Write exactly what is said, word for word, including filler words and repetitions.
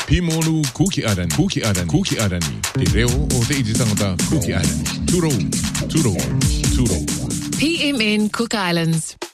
Pimonu Cookie Island, Cookie Island, Cookie Island ni. Te reo o te iti tangata Cookie Island. Turo, turo, turo. P M N Cook Islands.